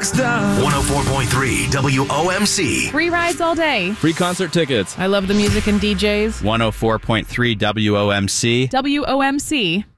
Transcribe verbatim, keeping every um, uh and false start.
next up. one oh four point three W O M C. Free rides all day. Free concert tickets. I love the music and D Js. one oh four point three W O M C. W O M C.